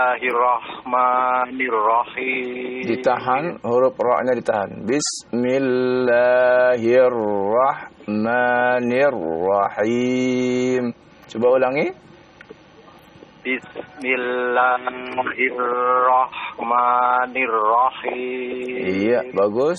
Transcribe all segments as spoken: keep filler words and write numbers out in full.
Bismillahirrahmanirrahim. Ditahan, huruf ra-nya ditahan. Bismillahirrahmanirrahim. Coba ulangi. Bismillahirrahmanirrahim. Iya, bagus.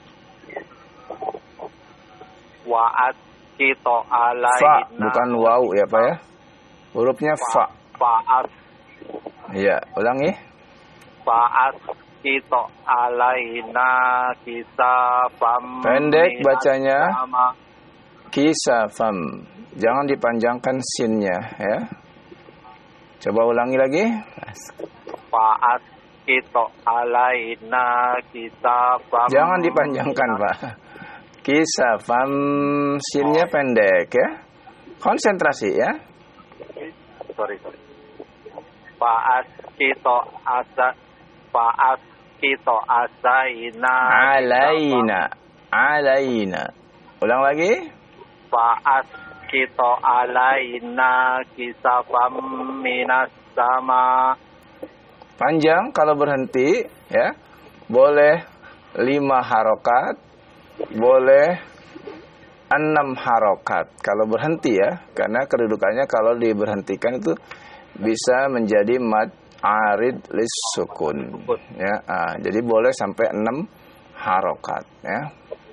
Wa'at kita Fa, alaina. bukan waw ya Pak ya. Hurufnya fa. Fa'at. Iya, ulangi. Fa'at kita alaina kisafam. Pendek bacanya. Sama. Kisafam. Jangan dipanjangkan sinnya ya. Coba ulangi lagi. Fa'at kita alaina kisafam. Jangan dipanjangkan Pak. Kisafam, sinnya pendek ya. Konsentrasi ya. Sorry, sorry. Fa'at kita asa. Fa'at kita asaina. Alaina. Alaina. Ulang lagi. Fa'at kita alaina kisafam minas sama. Panjang kalau berhenti ya. Boleh lima harokat, boleh enam harokat kalau berhenti ya. Karena kedudukannya kalau diberhentikan itu bisa menjadi mad arid lis sukun ya. Ah, jadi boleh sampai enam harokat ya.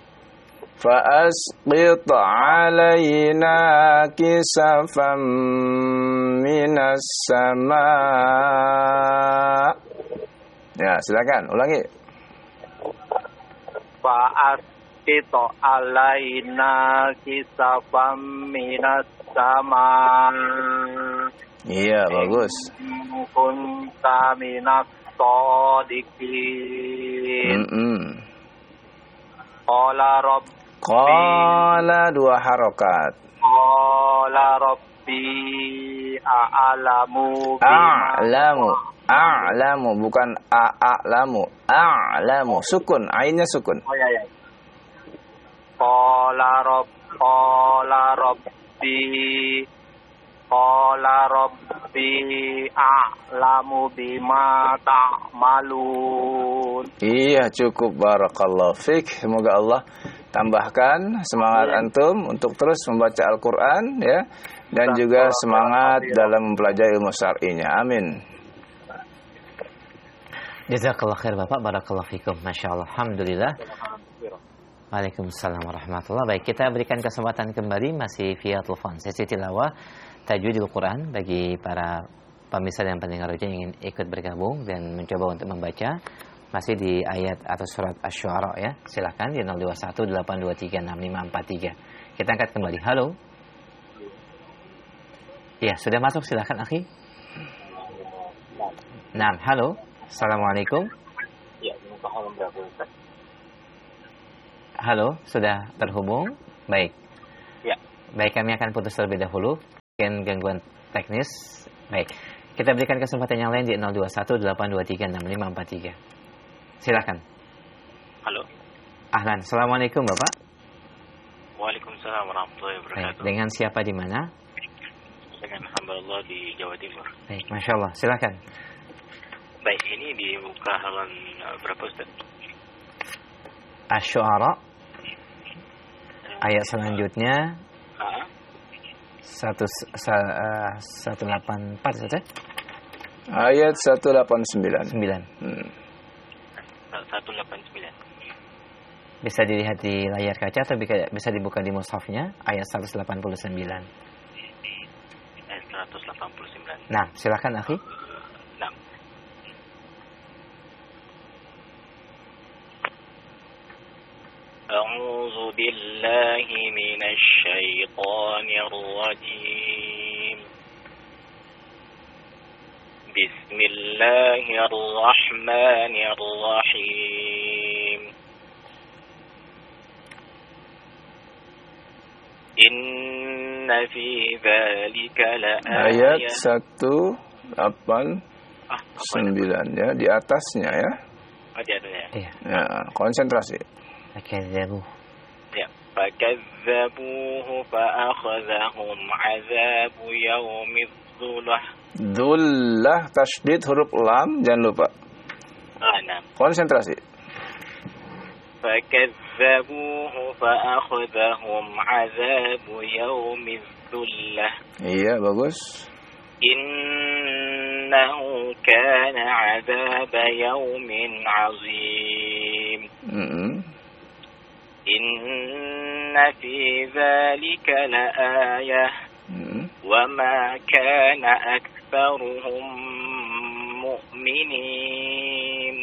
Fa'asqit alaina kisafam minas sama. Ya, silakan ulangi. Fa'at kita alaina kisafam minas sama. Iya, bagus. Kunta minas sodikin. Mm-mm. Qala rabb. Qala dua harokat. Qala rabbi a'lamu bima. A'lamu. A'lamu bukan a'lamu. A'lamu sukun, ainnya sukun. Oh ya ya. Qala rabb qala rabbi qala rabbi a'lamu bima ta'malun. Iya, cukup, barakallahu fik. Semoga Allah tambahkan semangat antum untuk terus membaca Al-Qur'an ya, dan juga semangat dalam mempelajari ilmu syar'inya. Amin. Jazakallah khair Bapak, barakallahu fikum. Masyaallah, alhamdulillah. Waalaikumsalam warahmatullahi. Baik, kita berikan kesempatan kembali masih via telepon sesi tilawah tajwidil Quran bagi para pemirsa dan pendengar roja yang ingin ikut bergabung dan mencoba untuk membaca masih di ayat atau surat Asy-Syu'ara ya. Silakan di nol dua satu delapan dua tiga enam lima empat tiga. Kita angkat kembali. Halo. Ya, sudah masuk, silakan akhi. Nah, halo. Assalamualaikum. Ya, halo, sudah terhubung? Baik. Ya. Baik, kami akan putus terlebih dahulu. Mungkin gangguan teknis. Baik. Kita berikan kesempatan yang lain di nol dua satu delapan dua tiga enam lima empat tiga. Silakan. Halo. Ahlan. Assalamualaikum, Bapak. Waalaikumsalam warahmatullahi wabarakatuh. Baik. Dengan siapa di mana? Dengan hamba Allah di Jawa Timur. Baik, Masya Allah. Silakan. Baik, ini di muka halaman uh, berapa Ustaz? Asy-Syu'ara. Ayat selanjutnya Ah. satu uh, satu delapan empat saja. Ayat seratus delapan puluh sembilan. Sembilan. Hmm. seratus delapan puluh sembilan. Bisa dilihat di layar kaca atau bisa dibuka di mushafnya ayat seratus delapan puluh sembilan. Ayat seratus delapan puluh sembilan. Nah, silakan akhi. Nah. A'udzu billahi minasy syaithanir rajim. Bismillahirrahmanirrahim. Inna fi dzalika Ayat laayat. seratus delapan puluh sembilan ya, di atasnya ya. Oh, di atasnya. Iya. Ya, konsentrasi. Fakadzabu. Ya, fakadzabuhu fa akhadhahum 'adzabu yaumidh Dullah. Dullah, tasydid huruf lam, jangan lupa. Ah, nah. Konsentrasi. فكذبوه فأخذهم عذاب يوم الذلة. Iya, bagus. إنه كان عذاب يوم عظيم. Mm-hmm. إن في ذلك لآية Mm-hmm. وما كان أكثرهم مؤمنين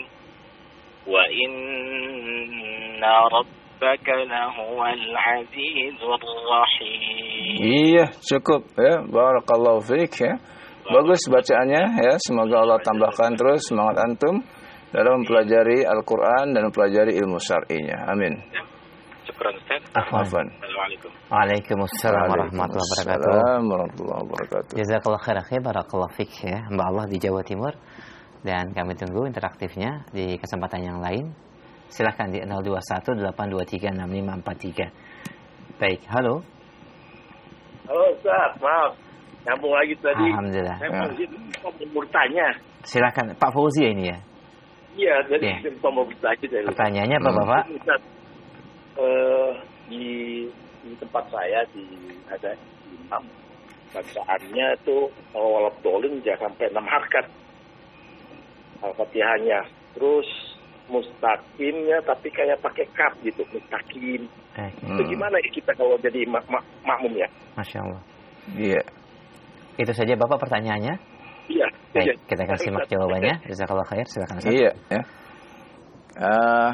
وإن ربك لهو العزيز الرحيم. Iya, cukup ya. Barakallahu fiik ya. Bagus bacaannya ya. Semoga Allah tambahkan terus semangat antum dalam mempelajari Al-Qur'an dan mempelajari ilmu syar'inya. Amin. Syukran Ustaz. Afwan. Assalamualaikum. Waalaikumsalam warahmatullahi wabarakatuh. Waalaikumsalam warahmatullahi wabarakatuh. Jazakallah khair akhi, barakallahu fik ya, Mbak Allah di Jawa Timur. Dan kami tunggu interaktifnya di kesempatan yang lain. Silahkan di nol dua satu delapan dua tiga enam lima empat tiga. Baik, halo. Halo Ustaz, maaf. Nyambung lagi tadi. Alhamdulillah. Saya Ya. mau bertanya. Silahkan, Pak Fauzi ini ya. Iya, tadi Ya. saya mau bertanya dari Pertanyaannya apa Hmm. Bapak? Ustaz, eh, di, di tempat saya di ada imam bacaannya tuh awal dolin jangan sampai enam harkat Al-Fatihahnya. Terus mustaqimnya tapi kayak pakai kaf gitu, mustaqim. Eh, Itu gimana ya kita kalau jadi mak- mak- makmum ya? Masya Allah. Iya. Itu saja Bapak pertanyaannya. Iya. Baik, kita akan simak jawabannya. Jazakallah khair, silakan Ustaz. Iya ya. Eh,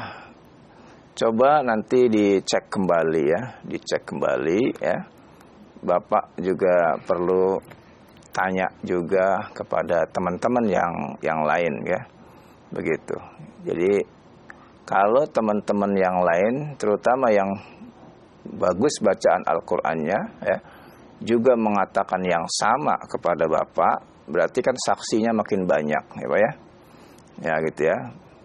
coba nanti dicek kembali ya, dicek kembali ya. Bapak juga perlu tanya juga kepada teman-teman yang yang lain ya. Begitu. Jadi kalau teman-teman yang lain terutama yang bagus bacaan Al-Qur'annya ya, juga mengatakan yang sama kepada Bapak, berarti kan saksinya makin banyak ya Pak ya. Ya gitu ya.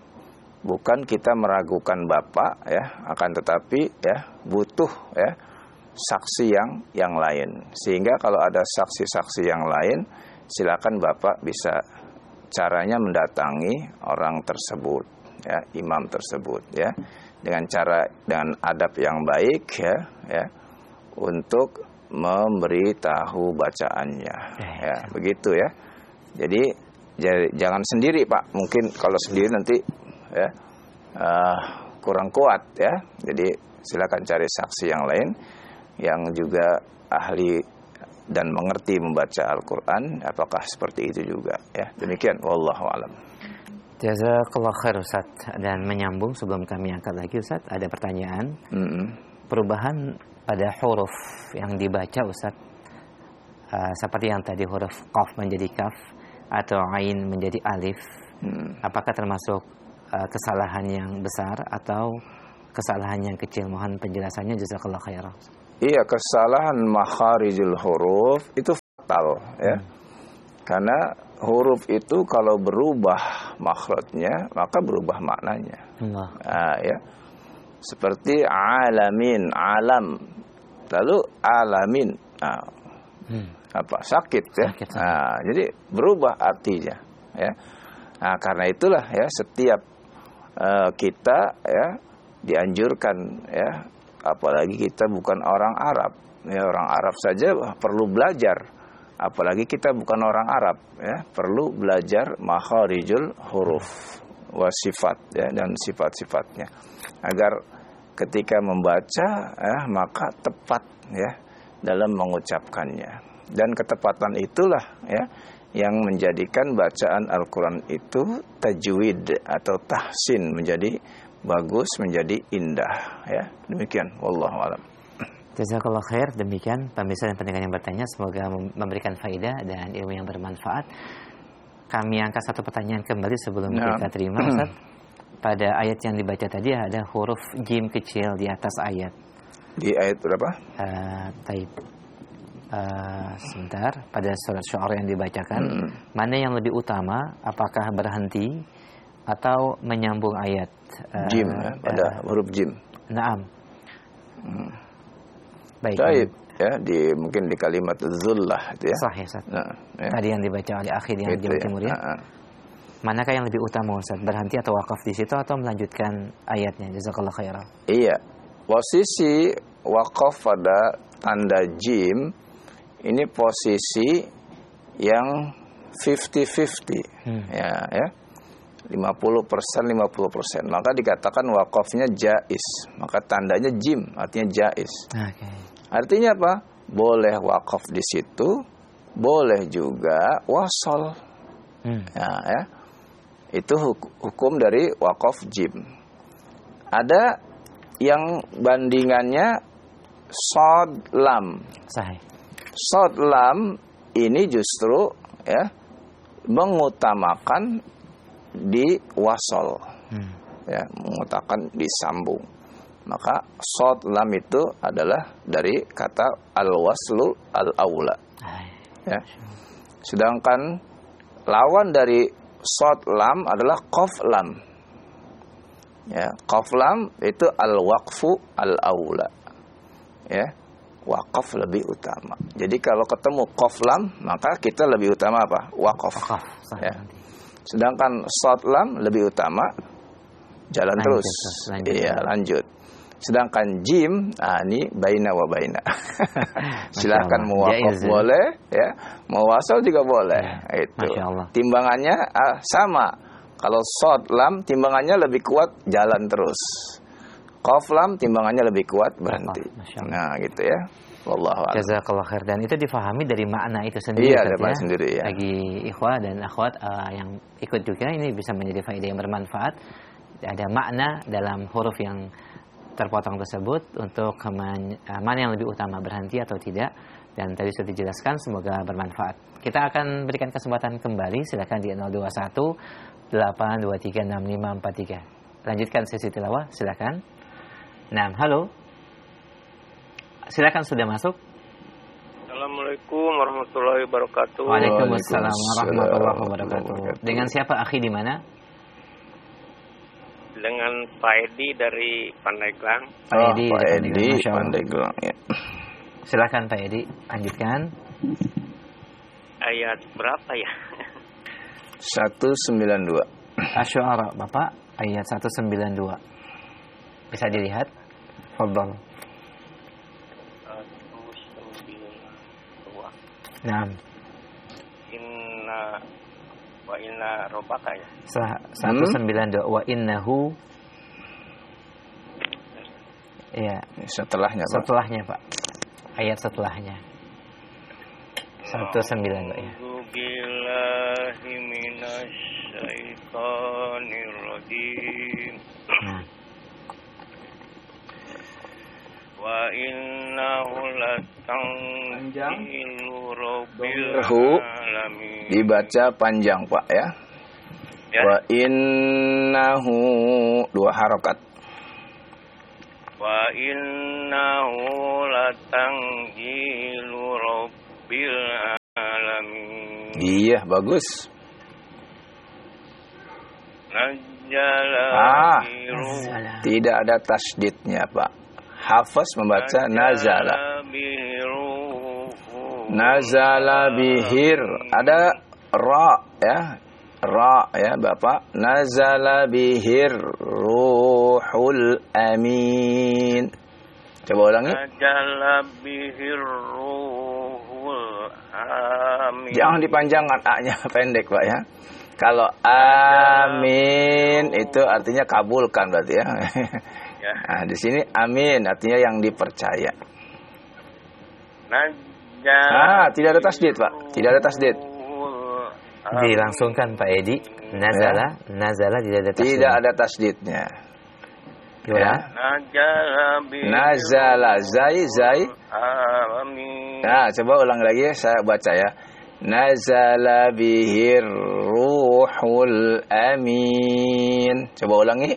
Bukan kita meragukan Bapak ya, akan tetapi ya butuh ya saksi yang yang lain. Sehingga kalau ada saksi-saksi yang lain, silakan Bapak bisa caranya mendatangi orang tersebut ya, imam tersebut ya, dengan cara dengan adab yang baik ya ya untuk memberitahu bacaannya ya, begitu ya. Jadi j- jangan sendiri Pak, mungkin kalau sendiri nanti ya uh, kurang kuat ya. Jadi silakan cari saksi yang lain yang juga ahli dan mengerti membaca Al-Quran, apakah seperti itu juga ya. Demikian, wallahu a'lam. Jazakallah khair Ustaz. Dan menyambung sebelum kami angkat lagi Ustaz, ada pertanyaan. Mm-mm. Perubahan pada huruf yang dibaca Ustaz, uh, seperti yang tadi huruf qaf menjadi kaf atau ain menjadi alif, Mm. apakah termasuk uh, kesalahan yang besar atau kesalahan yang kecil? Mohon penjelasannya, jazakallah khairan. Iya, kesalahan makharijul huruf itu fatal ya. Karena huruf itu kalau berubah makhrajnya, maka berubah maknanya. Allah. Nah, ya. Seperti alamin, alam. Lalu alamin. Nah, Hmm. apa? Sakit ya. Sakit, sakit. Nah, jadi berubah artinya ya. Nah, karena itulah ya setiap uh, kita ya dianjurkan ya, apalagi kita bukan orang Arab ya, orang Arab saja perlu belajar, apalagi kita bukan orang Arab ya, perlu belajar makharijul huruf wasifat ya, dan sifat-sifatnya agar ketika membaca ya, maka tepat ya dalam mengucapkannya. Dan ketepatan itulah ya yang menjadikan bacaan Al-Quran itu tajwid atau tahsin menjadi bagus, menjadi indah ya. Demikian, wallahu a'lam. Jazakallah khair. Demikian pemirsa dan pendengar yang bertanya, semoga memberikan faedah dan ilmu yang bermanfaat. Kami angkat satu pertanyaan kembali sebelum Nah. kita terima Ustaz. Pada ayat yang dibaca tadi ada huruf jim kecil di atas ayat. Di ayat berapa? Uh, taib. Uh, sebentar, pada surat Syu'ara yang dibacakan, Hmm. mana yang lebih utama? Apakah berhenti atau menyambung ayat? Uh, Jim ya, pada uh, huruf jim. Naam. Baik. Taib. ya di mungkin di kalimat zullah itu ya. Sahih, Ustaz. Nah, ya. Tadi yang dibaca oleh akhir yang Gitu Jawa ya. Timur ya. Nah, Manakah yang lebih utama, Ustaz? Berhenti atau wakaf di situ atau melanjutkan ayatnya? Jazakallah khairan. iya. Posisi wakaf pada tanda jim ini posisi yang fifty fifty. Hmm. Ya, ya. lima puluh persen lima puluh persen. Maka dikatakan wakafnya jaiz. Maka tandanya jim, artinya jaiz. Oke. Artinya apa? Boleh wakaf di situ, boleh juga wasol. Hmm. Ya, ya. Itu hukum dari wakaf jim. Ada yang bandingannya sod lam. Sahih. Sod lam ini justru ya mengutamakan di wasol, Hmm. ya, mengutamakan disambung. Maka sod lam itu adalah dari kata al waslu al aula. Ya. Sedangkan lawan dari sod lam adalah qaf lam. Ya, qaf lam itu al waqfu al aula. Ya, wakaf lebih utama. Jadi kalau ketemu qaf lam, maka kita lebih utama apa? Wakaf. Wakaf. Ya. Sedangkan sod lam lebih utama jalan Lanjut, terus. lanjut. Iya, lanjut. Sedangkan jim, ah ini baina wa baina. Silakan mau wakaf Jaiz, ya. boleh, ya. Mau wasal juga boleh. Ya. Itu. Masya Allah. Timbangannya ah, sama. Kalau sod lam timbangannya lebih kuat jalan terus. Qaf lam timbangannya lebih kuat berhenti. Masya Allah. Nah, gitu ya. Wallahu a'lam. Jazakallah khair. Dan itu difahami dari makna itu sendiri. Iya, Ustaz, ada makna ya. sendiri ya. Bagi ikhwah dan akhwat uh, yang ikut juga, ini bisa menjadi faedah yang bermanfaat. Ada makna dalam huruf yang terpotong tersebut untuk keman, uh, mana yang lebih utama, berhenti atau tidak. Dan tadi sudah dijelaskan, semoga bermanfaat. Kita akan berikan kesempatan kembali. Silakan di nol dua satu delapan dua tiga enam lima empat tiga. Lanjutkan sesi tilawah, silakan. Nah, halo. Silakan, sudah masuk. Assalamualaikum warahmatullahi wabarakatuh. Waalaikumsalam warahmatullahi wabarakatuh. Dengan siapa, akhi, di mana? Dengan Pak Edi dari Pandeglang. Pak Oh, Edi, Pak di Edi Pandeglang. Masya Allah. Pandeglang ya. Silakan Pak Edi, lanjutkan. Ayat berapa ya? seratus sembilan puluh dua. Asy-Syu'ara, Bapak, ayat seratus sembilan puluh dua. Bisa dilihat? Fadhal. Nah, Inna wa inna robaka ya. seratus sembilan puluh dua. Wa innahu. Iya, Setelahnya, Pak. setelahnya, Pak. Ayat setelahnya. seratus sembilan puluh dua ya. Billahi minasyaitonir rajim. Nah, Wa innahu latanzilu rabbil Hu alamin. dibaca panjang, Pak ya. Ya. Wa innahu dua harokat. Wa innahu latanzilu rabbil alamin. Iya, bagus. Nazzala Ah. biruh Tidak ada tasdidnya, Pak. Hafaz membaca nazala. Nazala bihir. Ada ra ya. Ra ya, Bapak. Nazala bihir ruhul amin. Coba ulangi. Nazala bihir ruhul amin. Jangan dipanjangkan A-nya, pendek, Pak ya. Kalau amin itu artinya kabulkan berarti ya. Ya. Nah, di sini amin artinya yang dipercaya. Nazala Ah, tidak ada tasdid, Pak. Tidak ada tasdid. ruhul amin. dilangsungkan Pak Edi. Nazala, nazala tidak ada tasdid. Tidak ada tasdidnya. Diulang. Nazala bihir Nazala zai zai. amin. Nah, coba ulang lagi saya baca ya. Nazala bihir ruhul amin. Coba ulangi.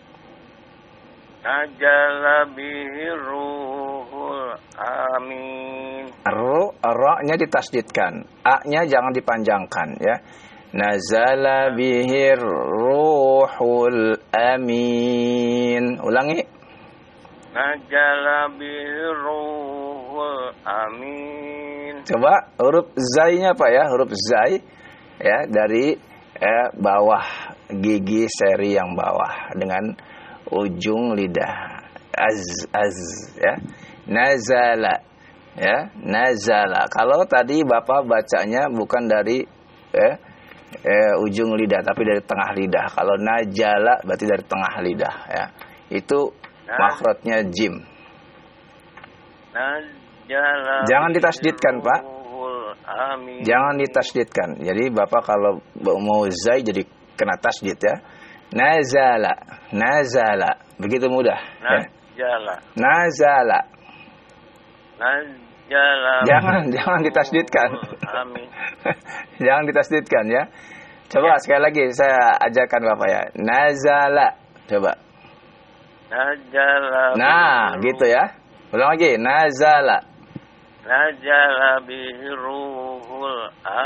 Nazala bihir ruhul amin. Ru, ra-nya ditasdidkan. A-nya jangan dipanjangkan ya. Nazala bihir ruhul amin. Ulangi. Nazala bihir ruhul amin. Coba huruf zai-nya apa ya? Huruf zai ya dari eh, bawah gigi seri yang bawah dengan ujung lidah. Az az ya. Nazala ya, nazala. Kalau tadi Bapak bacanya bukan dari eh, eh, ujung lidah tapi dari tengah lidah. Kalau najala berarti dari tengah lidah ya. Itu makhrajnya jim. Najala. Jangan ditasdidkan, Pak. Amin. Jangan ditasdidkan. Jadi Bapak kalau mau zai jadi kena tasdid ya. Nazala, nazala. Begitu mudah ya. Najala. Nazala. Najala. Jangan jangan ditasdidkan. Amin. Jangan ditasdidkan ya. Coba ya. Sekali lagi saya ajarkan Bapak ya. Nazala. Coba. Najala. Nah, gitu ya. Ulang lagi. Nazala. Najala biruhul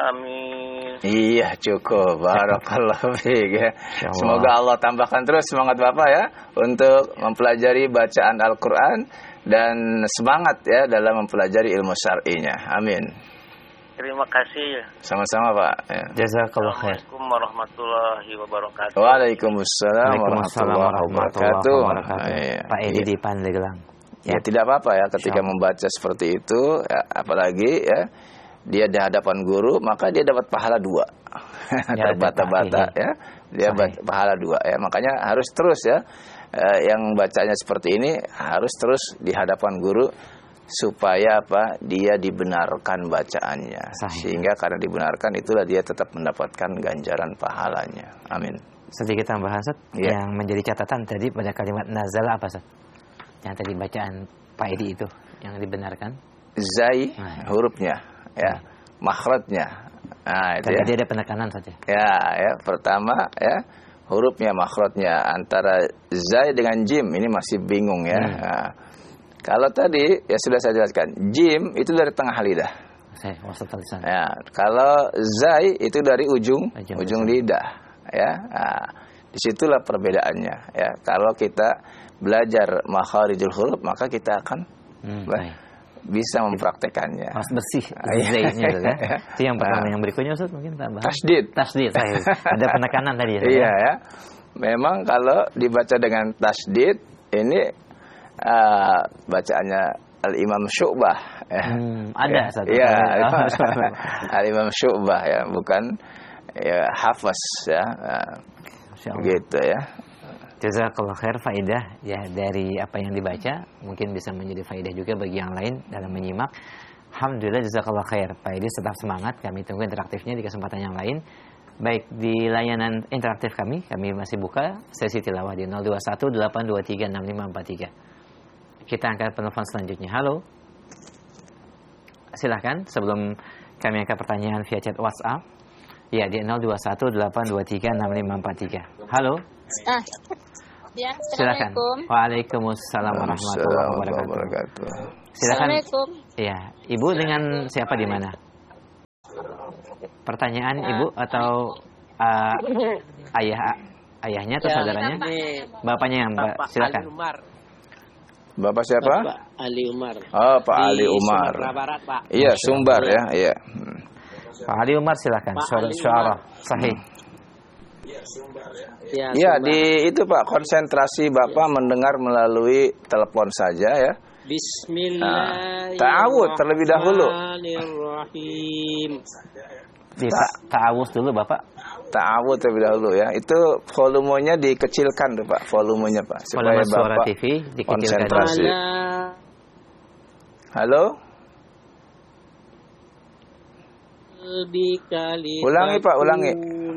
amin. Iya, cukup. Barakallahu fiik ya. Semoga Allah tambahkan terus semangat Bapak ya untuk mempelajari bacaan Al-Qur'an dan semangat ya dalam mempelajari ilmu syar'inya. Amin. Terima kasih. Sama-sama, Pak. Ya. Jazakallah khair. Assalamualaikum warahmatullahi wabarakatuh. Waalaikumsalam warahmatullahi wabarakatuh. Iya. Pak Edi di Pandeglang. Ya, ya tidak apa-apa ya ketika membaca seperti itu ya, apalagi ya dia di hadapan guru maka dia dapat pahala dua. Ya, terbata-bata ya. Dia dapat pahala dua ya. Makanya harus terus ya eh, yang bacanya seperti ini harus terus di hadapan guru supaya apa? Dia dibenarkan bacaannya. Sahih. Sehingga karena dibenarkan itulah dia tetap mendapatkan ganjaran pahalanya. Amin. Sedikit tambahan Ustaz, ya. Yang menjadi catatan tadi pada kalimat nazala apa Ustaz? Yang tadi bacaan Pak Edi itu yang dibenarkan. Zai nah, hurufnya ya, hmm. makhrajnya. Nah, itu ya. Tadi ada penekanan saja. Ya, ya, pertama ya, hurufnya makhrajnya antara zai dengan jim ini masih bingung ya. Hmm. Nah, kalau tadi ya sudah saya jelaskan, jim itu dari tengah lidah. Saya wasat tulisan. Ya, kalau zai itu dari ujung ujung, ujung lidah ya. Nah, disitulah perbedaannya ya. Kalau kita belajar makharijul huruf maka kita akan hmm, bisa mempraktekannya. Harus bersih zai-nya ya. Itu yang pertama. Yang berikutnya Ustaz mungkin tambah. Tasdid. Tasdid. Ada penekanan tadi ya. Iya ya. Memang kalau dibaca dengan tasdid ini uh, bacaannya Al-Imam Syu'bah ya. Hmm, ada satu. Iya, Al-Imam Syu'bah ya, bukan ya Hafiz ya. Uh, gitu ya. Jazakallah khair, faidah ya dari apa yang dibaca mungkin bisa menjadi faidah juga bagi yang lain dalam menyimak. Alhamdulillah jazakallah khair. Pak Edi tetap semangat, kami tunggu interaktifnya di kesempatan yang lain. Baik di layanan interaktif kami, kami masih buka sesi tilawah di nol dua satu delapan dua tiga enam lima empat tiga. Kita angkat penelpon selanjutnya. Halo. Silahkan sebelum kami angkat pertanyaan via chat WhatsApp. Ya di nol dua satu delapan dua tiga enam lima empat tiga. Halo. Ah. Ya, silakan. Waalaikumsalam warahmatullahi wabarakatuh. Silakan. Ya, Ibu dengan siapa di mana? Pertanyaan Ibu atau uh, ayah ayahnya atau ya, saudaranya? Bapaknya yang Mbak, silakan. Bapak siapa? Bapak Ali Umar. Oh, Pak di Ali Umar. Sumatera Barat, Pak. Iya, Sumbar ya, iya. Pak Ali Umar silakan. Suara sahih. Ya, ya di itu Pak, konsentrasi Bapak mendengar melalui telepon saja ya. Bismillahirrahmanirrahim. Nah, ta'awud terlebih dahulu. Bisa ta'awud dulu Bapak. Ta'awud terlebih dahulu ya. Itu volumenya dikecilkan tuh Pak, volumenya Pak supaya volume suara Bapak T V dikecilkan. Konsentrasi. Halo? Ulangi Pak, ulangi.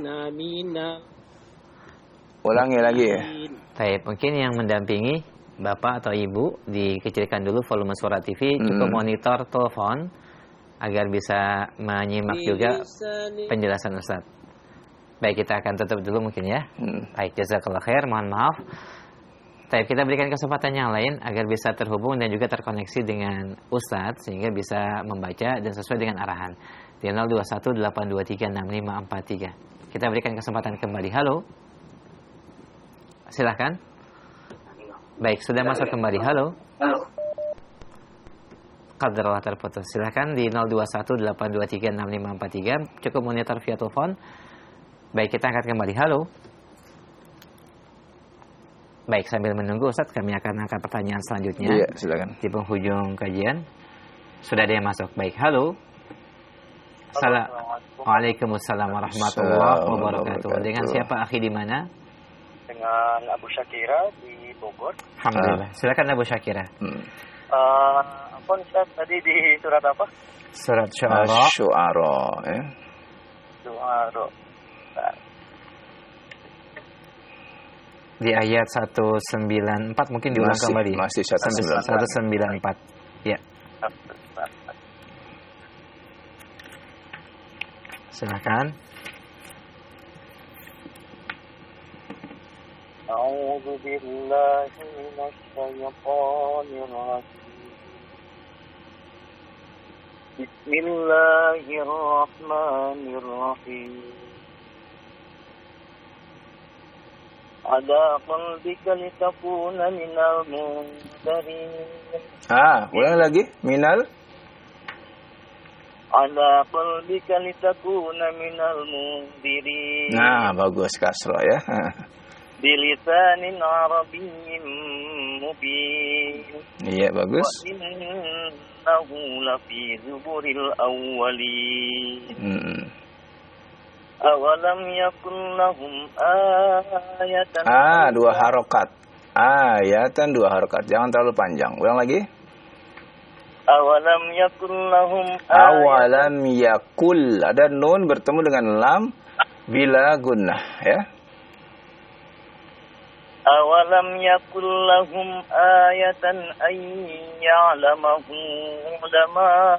Ulangi lagi ya. Baik, mungkin yang mendampingi Bapak atau Ibu dikecilkan dulu volume suara T V, hmm. cukup monitor telepon agar bisa menyimak juga penjelasan Ustaz. Baik, kita akan tutup dulu mungkin ya. Hmm. Baik, jazakallah khair, mohon maaf. Baik, kita berikan kesempatan yang lain agar bisa terhubung dan juga terkoneksi dengan Ustaz sehingga bisa membaca dan sesuai dengan arahan. Di nol dua satu delapan dua tiga enam lima empat tiga. Kita berikan kesempatan kembali. Halo. Silakan. Baik, sudah masuk kembali. Halo. Qadarullah terputus. Silahkan di nol dua satu delapan dua tiga enam lima empat tiga. Cukup monitor via telepon. Baik, kita angkat kembali. Halo. Baik, sambil menunggu Ustaz, kami akan angkat pertanyaan selanjutnya. Iya, silakan. Di penghujung kajian. Sudah ada yang masuk. Baik, halo. Assalamualaikum. Waalaikumsalam warahmatullahi wabarakatuh. Dengan siapa akhi di mana? Dengan Abu Syakira di Bogor. Alhamdulillah. Silakan Abu Syakira. Hmm. Uh, apa Ustaz tadi di surat apa? Surat Syu'ara. Syu'ara, ya. Syu'ara. Di ayat seratus sembilan puluh empat mungkin diulang masih, kembali. Masih seratus sembilan puluh empat. Ya. Silakan. A'udzu billahi minasy syaithanir rajim. Bismillahirrahmanirrahim. Ada qalbika litakuna minal mundarin. Ah, ulang lagi. Minal. Ada qalbika litakuna minal mundirin. Nah, bagus kasrah ya. Bilisanin arabiyyin mubin. Iya, bagus. Wa innahu lafi zuburil awwalin. Hmm. Awalam yakun lahum ayatan. Ah, dua harokat. Ayatan dua harokat. Jangan terlalu panjang. Ulang lagi. Awalam yakun lahum Awalam yakul. Ada nun bertemu dengan lam bila gunnah ya. Awalam yakul lahum ayatan ay ya'lamahu ulama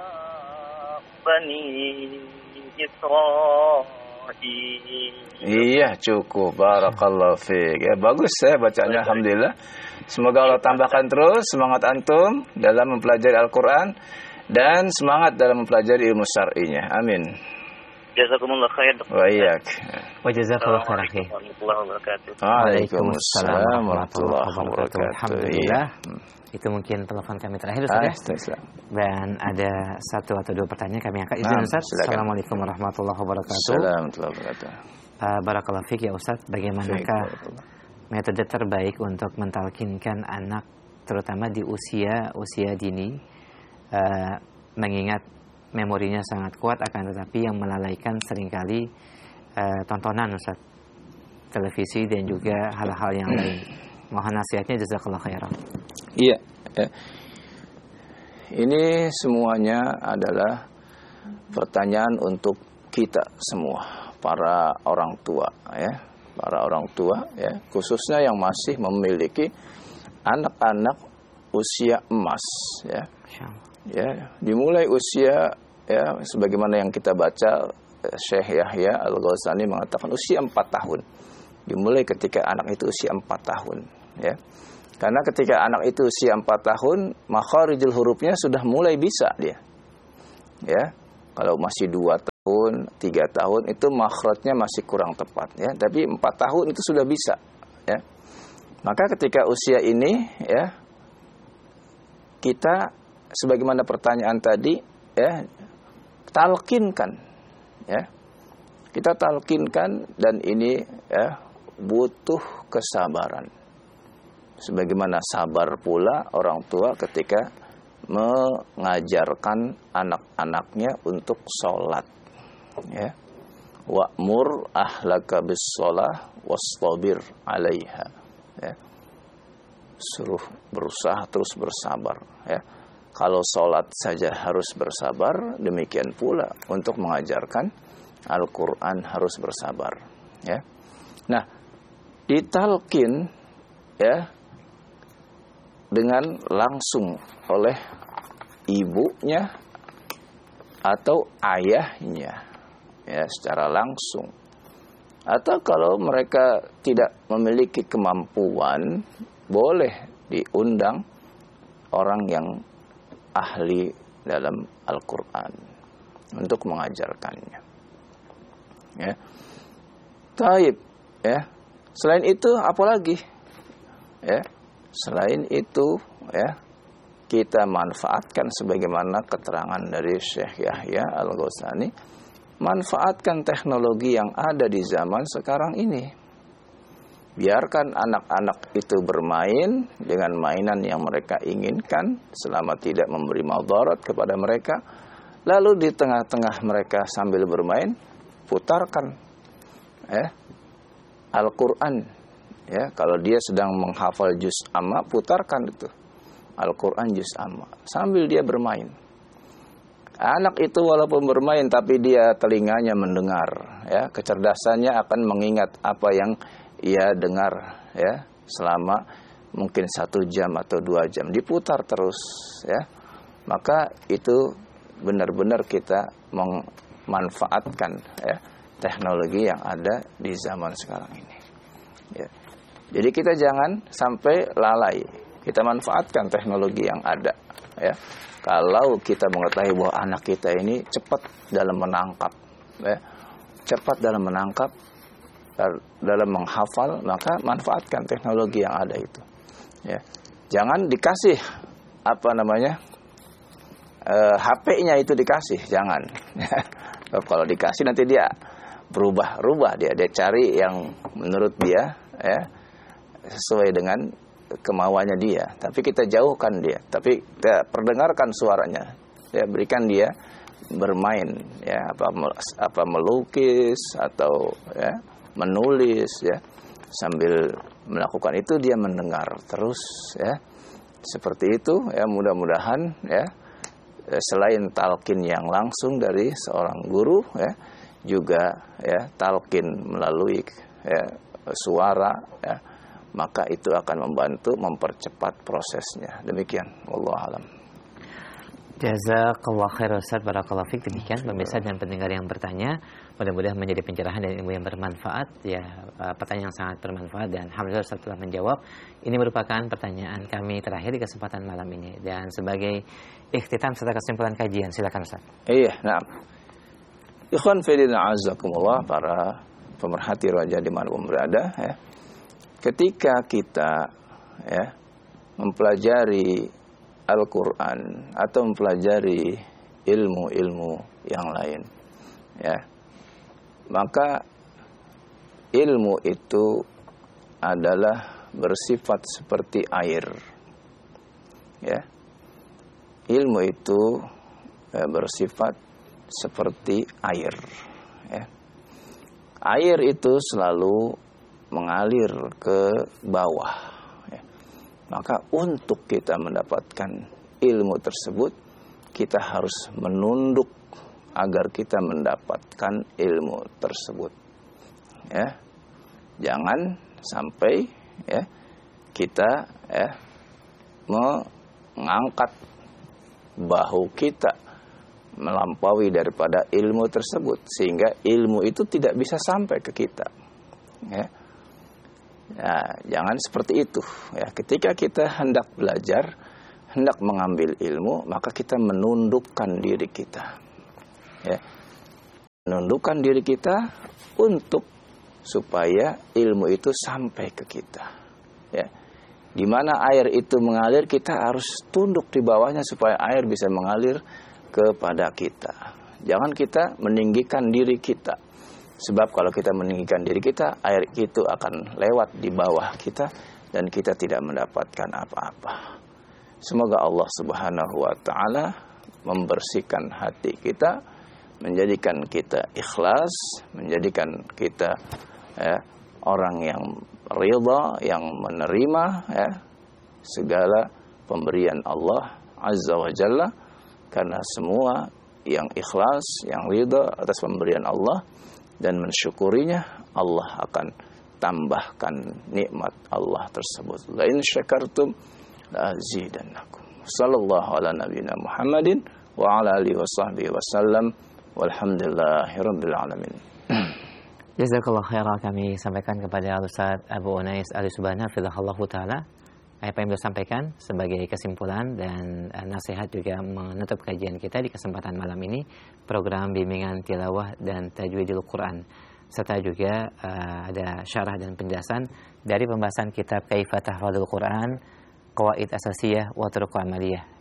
bani Israil. Iya, cukup. Barakallahu fiik. Ya, bagus ya bacanya, alhamdulillah. Semoga Allah tambahkan terus semangat antum dalam mempelajari Al-Qur'an dan semangat dalam mempelajari ilmu syar'inya. Amin. Jazakumullah khair. Wa iyyak. Wa jazakallahu khairan. Waalaikumsalam warahmatullahi wabarakatuh. Alhamdulillah. Itu mungkin telepon kami terakhir Ustaz. Ah, Dan ada satu atau dua pertanyaan kami angkat. Izin Ustaz. Assalamualaikum warahmatullahi wabarakatuh. Assalamualaikum warahmatullahi wabarakatuh. Uh, Barakallahu fiik ya Ustaz. Bagaimanakah metode terbaik untuk mentalkinkan anak terutama di usia usia dini uh, mengingat memorinya sangat kuat akan tetapi yang melalaikan seringkali uh, tontonan Ustaz, televisi dan juga hal-hal yang lain. Mohon nasihatnya, jazakallahu khairan. Iya, ya. Ini semuanya adalah pertanyaan untuk kita semua, para orang tua ya. Para orang tua ya, khususnya yang masih memiliki anak-anak usia emas ya. Ya, dimulai usia ya sebagaimana yang kita baca Syekh Yahya Al-Ghassani mengatakan usia empat tahun. Dimulai ketika anak itu usia empat tahun ya. Karena ketika anak itu usia empat tahun, makharijul hurufnya sudah mulai bisa dia. Ya. Kalau masih dua tahun, tiga tahun itu makhrajnya masih kurang tepat ya, tapi empat tahun itu sudah bisa ya. Maka ketika usia ini ya, kita sebagaimana pertanyaan tadi ya, talkinkan ya. Kita talkinkan dan ini ya butuh kesabaran. Sebagaimana sabar pula orang tua ketika mengajarkan anak-anaknya untuk sholat ya. Wa'mur ahlaka bis-shalah wastabir 'alaiha ya. Suruh berusaha terus bersabar ya. Kalau sholat saja harus bersabar, demikian pula untuk mengajarkan Al-Quran harus bersabar ya. Nah, ditalkin ya dengan langsung oleh ibunya atau ayahnya ya, secara langsung. Atau kalau mereka tidak memiliki kemampuan, boleh diundang orang yang ahli dalam Al-Quran untuk mengajarkannya ya. Taib ya. Selain itu apalagi ya? Selain itu ya, kita manfaatkan sebagaimana keterangan dari Syekh Yahya Al-Ghasani, manfaatkan teknologi yang ada di zaman sekarang ini. Biarkan anak-anak itu bermain dengan mainan yang mereka inginkan selama tidak memberi madarat kepada mereka. Lalu di tengah-tengah mereka sambil bermain, putarkan ya, Al-Quran. Ya, kalau dia sedang menghafal juz amma, putarkan itu Al-Quran juz amma sambil dia bermain. Anak itu walaupun bermain tapi dia telinganya mendengar, ya, kecerdasannya akan mengingat apa yang ia dengar ya selama mungkin satu jam atau dua jam, diputar terus ya. Maka itu benar-benar kita memanfaatkan ya teknologi yang ada di zaman sekarang ini ya. Jadi kita jangan sampai lalai, kita manfaatkan teknologi yang ada ya. Kalau kita mengetahui bahwa anak kita ini cepat dalam menangkap ya, cepat dalam menangkap, dalam menghafal, maka manfaatkan teknologi yang ada itu ya. Jangan dikasih apa namanya e, H P-nya itu dikasih, jangan kalau dikasih nanti dia berubah-ubah, dia dia cari yang menurut dia ya sesuai dengan kemauannya dia, tapi kita jauhkan dia, tapi kita perdengarkan suaranya ya, berikan dia bermain ya, apa apa melukis atau ya menulis ya, sambil melakukan itu dia mendengar terus ya, seperti itu ya. Mudah-mudahan ya selain talqin yang langsung dari seorang guru ya, juga ya talqin melalui ya suara ya, maka itu akan membantu mempercepat prosesnya. Demikian, wallahu a'lam. Jazakallah khair Ustaz, barakallahu fiik. Demikian pemirsa dan pendengar yang bertanya, mudah-mudahan menjadi pencerahan dan ilmu yang bermanfaat ya, pertanyaan yang sangat bermanfaat, dan alhamdulillah Ustaz telah menjawab. Ini merupakan pertanyaan kami terakhir di kesempatan malam ini, dan sebagai ikhtitam serta kesimpulan kajian, silakan Ustaz. Iya, nah. Ikhwan fillah azakumullah, para pemerhati roja dimanapun berada ya. Ketika kita ya mempelajari Al-Quran atau mempelajari ilmu-ilmu yang lain ya, maka ilmu itu adalah bersifat seperti air ya. Ilmu itu ya, bersifat seperti air ya. Air itu selalu mengalir ke bawah ya. Maka untuk kita mendapatkan ilmu tersebut, kita harus menunduk agar kita mendapatkan ilmu tersebut ya. Jangan sampai ya kita ya mengangkat bahu kita melampaui daripada ilmu tersebut, sehingga ilmu itu tidak bisa sampai ke kita ya. Nah, jangan seperti itu ya. Ketika kita hendak belajar, hendak mengambil ilmu, maka kita menundukkan diri kita ya. Menundukkan diri kita untuk supaya ilmu itu sampai ke kita ya. Di mana air itu mengalir, kita harus tunduk di bawahnya supaya air bisa mengalir kepada kita. Jangan kita meninggikan diri kita. Sebab kalau kita meninggikan diri kita, air itu akan lewat di bawah kita dan kita tidak mendapatkan apa-apa. Semoga Allah Subhanahu wa taala membersihkan hati kita, menjadikan kita ikhlas, menjadikan kita ya, orang yang ridha, yang menerima ya, segala pemberian Allah Azza wa Jalla. Karena semua yang ikhlas, yang ridha atas pemberian Allah dan mensyukurinya, Allah akan tambahkan nikmat Allah tersebut. La in syakartum la azidannakum. Sallallahu ala nabiyina Muhammadin wa ala alihi washabbihi wasallam. Walhamdulillahirabbil alamin. Jazakallahu khairan, kami sampaikan kepada Ustaz Abu Unais Al-Subhana fillahu taala apa yang beliau sampaikan sebagai kesimpulan dan uh, nasihat juga menutup kajian kita di kesempatan malam ini, program bimbingan tilawah dan tajwidil Quran, serta juga uh, ada syarah dan penjelasan dari pembahasan kitab Kaifa Tahfadzul Quran, Qawaid Asasiyah wa Turuq Amaliyah,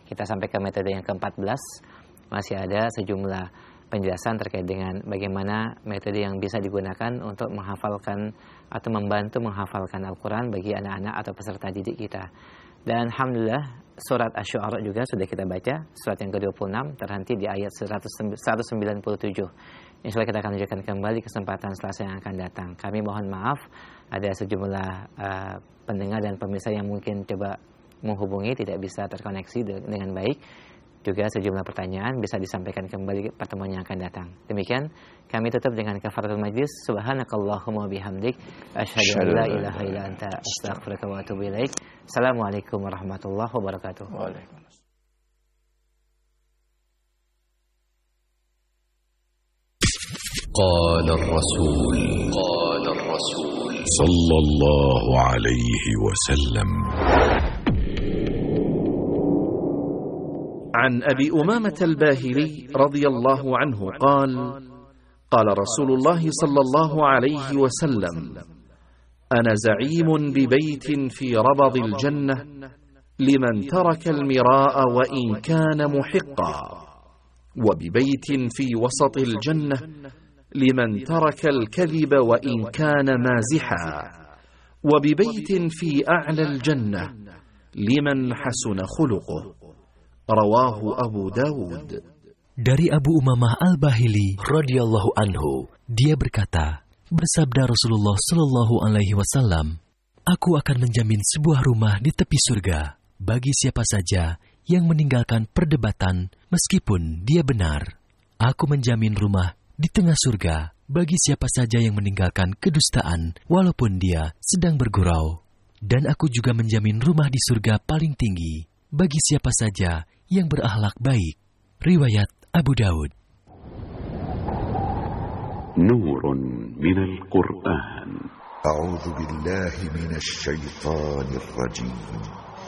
kita sampai ke metode yang keempat belas, masih ada sejumlah penjelasan terkait dengan bagaimana metode yang bisa digunakan untuk menghafalkan atau membantu menghafalkan Al-Quran bagi anak-anak atau peserta didik kita. Dan alhamdulillah surat Asy-Syu'ara juga sudah kita baca, surat yang ke dua puluh enam terhenti di ayat seratus sembilan puluh tujuh. Insyaallah kita akan lanjutkan kembali kesempatan Selasa yang akan datang. Kami mohon maaf ada sejumlah uh, pendengar dan pemirsa yang mungkin coba menghubungi tidak bisa terkoneksi dengan baik. Juga sejumlah pertanyaan bisa disampaikan kembali pertemuan yang akan datang. Demikian kami tutup dengan kafaratul majlis. Subhanakallahumma bihamdik asyhadu an la ilaha illa anta astaghfiruka wa atubu ilaik. Assalamualaikum warahmatullahi wabarakatuh. Waalaikumsalam. قال الرسول قال الرسول صلى الله عليه وسلم عن أبي أمامة الباهلي رضي الله عنه قال قال رسول الله صلى الله عليه وسلم أنا زعيم ببيت في ربض الجنة لمن ترك المراء وإن كان محقا وببيت في وسط الجنة لمن ترك الكذب وإن كان مازحا وببيت في أعلى الجنة لمن حسن خلقه رواه أبو داود. Dari Abu Umamah Al-Bahili radhiyallahu anhu, dia berkata, bersabda Rasulullah sallallahu alaihi wasallam, aku akan menjamin sebuah rumah di tepi surga bagi siapa saja yang meninggalkan perdebatan meskipun dia benar. Aku menjamin rumah di tengah surga bagi siapa saja yang meninggalkan kedustaan walaupun dia sedang bergurau. Dan aku juga menjamin rumah di surga paling tinggi bagi siapa saja yang berakhlak baik. Riwayat Abu Daud. Nurun minal Qur'an. A'udzu billahi minasy syaithanir rajim.